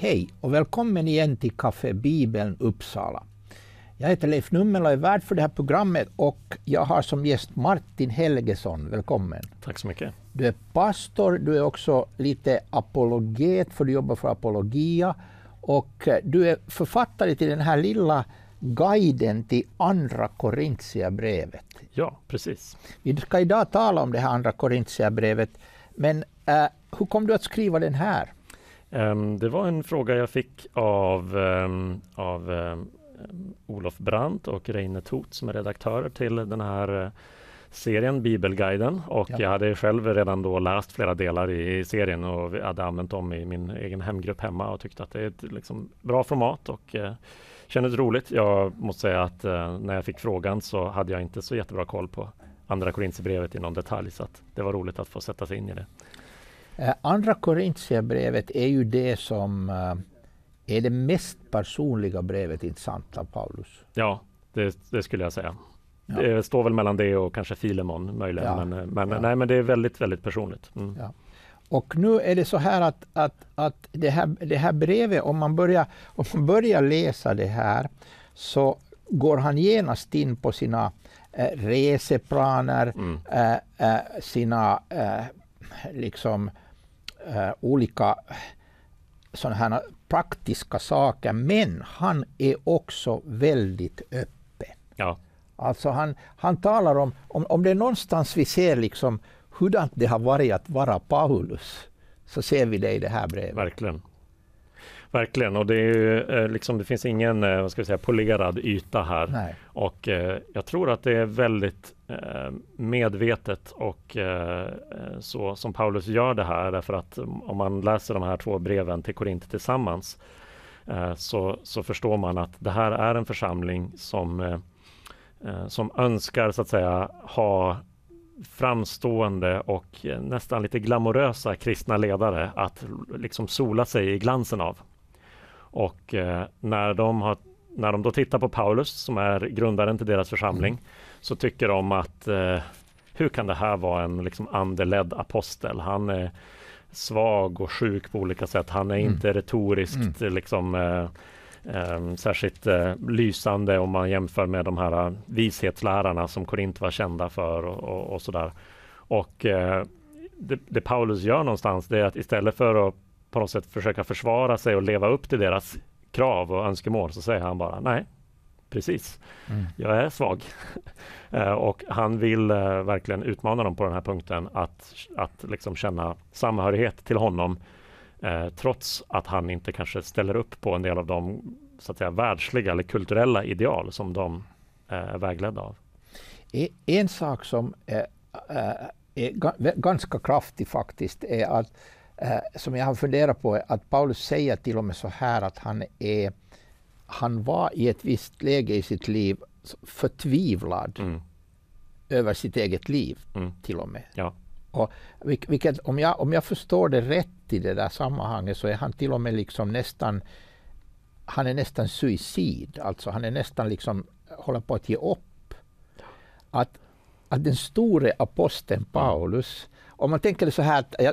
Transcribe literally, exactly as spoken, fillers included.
Hej och välkommen igen till Café Bibeln Uppsala. Jag heter Leif Nummel och är värd för det här programmet och jag har som gäst Martin Helgesson. Välkommen. Tack så mycket. Du är pastor, du är också lite apologet för du jobbar för Apologia och du är författare till den här lilla guiden till andra Korintierbrevet. Ja, precis. Vi ska idag tala om det här andra Korintierbrevet, men uh, hur kom du att skriva den här? Um, det var en fråga jag fick av, um, av um, Olof Brandt och Reine Toth som är redaktörer till den här uh, serien Bibelguiden. Och ja. Jag hade själv redan då läst flera delar i, i serien och hade använt dem i min egen hemgrupp hemma och tyckte att det är ett liksom, bra format och uh, kändes roligt. Jag måste säga att uh, när jag fick frågan så hade jag inte så jättebra koll på andra Korintierbrevet i någon detalj, så att det var roligt att få sätta sig in i det. Uh, andra Korintierbrevet är ju det som uh, är det mest personliga brevet, inte sant, av Paulus? Ja, det, det skulle jag säga. Ja. Det står väl mellan det och kanske Filemon möjligen, Ja. men, men, Ja. nej, men det är väldigt, väldigt personligt. Mm. Ja. Och nu är det så här att, att, att det, här, det här brevet, om man, börjar, om man börjar läsa det här så går han genast in på sina eh, reseplaner, Mm. eh, eh, sina eh, liksom eh, olika sådana här praktiska saker, men han är också väldigt öppen. Ja. Alltså han, han talar om, om, om det är någonstans vi ser liksom hurdant det har varit att vara Paulus, så ser vi det i det här brevet. Verkligen. Verkligen, och det, är ju, eh, liksom, det finns ingen eh, vad ska vi säga, polerad yta här. Nej. Och eh, jag tror att det är väldigt eh, medvetet och eh, så som Paulus gör det här, därför att om man läser de här två breven till Korint tillsammans eh, så, så förstår man att det här är en församling som, eh, som önskar så att säga ha framstående och nästan lite glamorösa kristna ledare att liksom sola sig i glansen av. Och eh, när, de har, när de då tittar på Paulus som är grundaren till deras församling, mm. så tycker de att eh, hur kan det här vara en liksom andeledd apostel? Han är svag och sjuk på olika sätt. Han är mm. inte retoriskt mm. liksom eh, eh, särskilt eh, lysande om man jämför med de här uh, vishetslärarna som Korint var kända för och, och, och sådär. Och eh, det, det Paulus gör någonstans, det är att istället för att på något sätt försöka försvara sig och leva upp till deras krav och önskemål, så säger han bara nej, precis, mm. jag är svag. eh, och han vill eh, verkligen utmana dem på den här punkten att, att liksom känna samhörighet till honom eh, trots att han inte kanske ställer upp på en del av de så att säga världsliga eller kulturella ideal som de eh, är vägledda av. En sak som är, är ganska kraftig faktiskt är att Uh, som jag har funderat på är att Paulus säger till och med så här att han är han var i ett visst läge i sitt liv förtvivlad mm. över sitt eget liv mm. till och med. Ja. Och vilket, om, jag, om jag förstår det rätt i det där sammanhanget så är han till och med liksom nästan han är nästan suicid, alltså han är nästan liksom håller på att ge upp. Att, att den store aposteln Paulus, om man tänker det så här, att